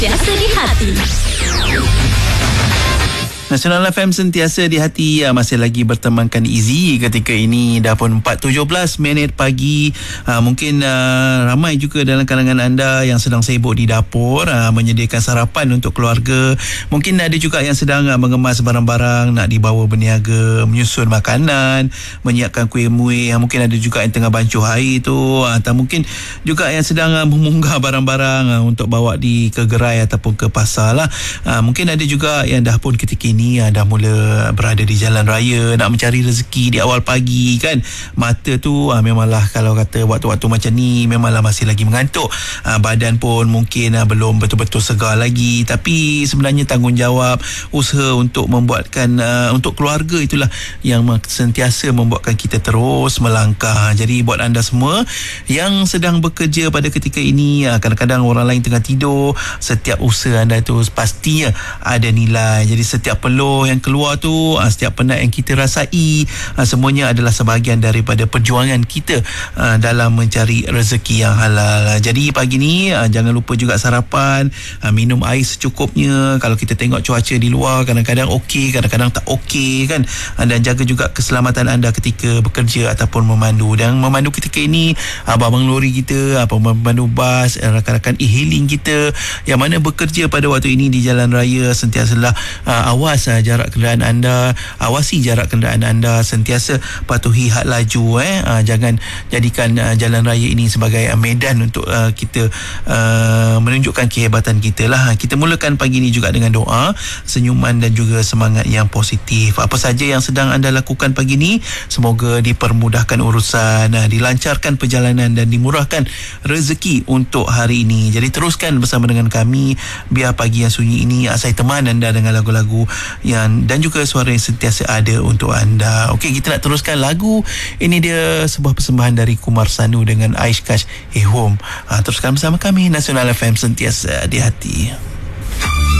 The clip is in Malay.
Sentiasa di hati. Nasional FM sentiasa di hati. Masih lagi bertemankan Izzy ketika ini. Dah pun 4.17 pagi. Mungkin ramai juga dalam kalangan anda yang sedang sibuk di dapur, menyediakan sarapan untuk keluarga. Mungkin ada juga yang sedang mengemas barang-barang nak dibawa berniaga, menyusun makanan, menyiapkan kuih-muih. Mungkin ada juga yang tengah bancuh air tu, atau mungkin juga yang sedang memunggah barang-barang untuk bawa ke gerai ataupun ke pasar lah. Mungkin ada juga yang dah pun ketika ini dah mula berada di jalan raya nak mencari rezeki di awal pagi kan. Mata tu memanglah kalau kata waktu-waktu macam ni memanglah masih lagi mengantuk. Badan pun mungkin belum betul-betul segar lagi, tapi sebenarnya tanggungjawab usaha untuk membuatkan untuk keluarga itulah yang sentiasa membuatkan kita terus melangkah. Jadi buat anda semua yang sedang bekerja pada ketika ini, kadang-kadang orang lain tengah tidur, setiap usaha anda itu pastinya ada nilai. Jadi setiap peluh yang keluar tu, setiap penat yang kita rasai, semuanya adalah sebahagian daripada perjuangan kita dalam mencari rezeki yang halal. Jadi pagi ni jangan lupa juga sarapan, minum air secukupnya. Kalau kita tengok cuaca di luar kadang-kadang okey, kadang-kadang tak okey kan. Dan jaga juga keselamatan anda ketika bekerja ataupun memandu. Dan memandu ketika ini, abang-abang lori kita, pemandu bas, rakan-rakan e-hailing kita yang mana bekerja pada waktu ini di jalan raya, sentiasalah awas jarak kenderaan anda, awasi jarak kenderaan anda, sentiasa patuhi had laju. Jangan jadikan jalan raya ini sebagai medan untuk kita menunjukkan kehebatan kita lah. Kita mulakan pagi ini juga dengan doa, senyuman dan juga semangat yang positif. Apa saja yang sedang anda lakukan pagi ini, semoga dipermudahkan urusan, dilancarkan perjalanan dan dimurahkan rezeki untuk hari ini. Jadi teruskan bersama dengan kami, biar pagi yang sunyi ini saya teman anda dengan lagu-lagu dan juga suara yang sentiasa ada untuk anda. Okey, kita nak teruskan lagu. Ini dia sebuah persembahan dari Kumar Sanu dengan Aish Kash Home. Teruskan bersama kami, Nasional FM sentiasa di hati.